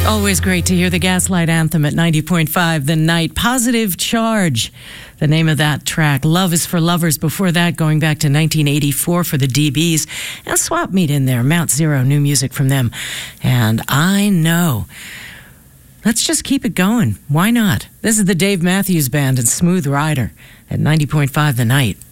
Always great to hear the Gaslight Anthem at 90.5 The Night. Positive Charge, the name of that track. Love is for Lovers. Before that, going back to 1984 for the DBs. And Swap Meet in there. Mount Zero, new music from them. And I Know. Let's just keep it going. Why not? This is the Dave Matthews Band and Smooth Rider at 90.5 The Night.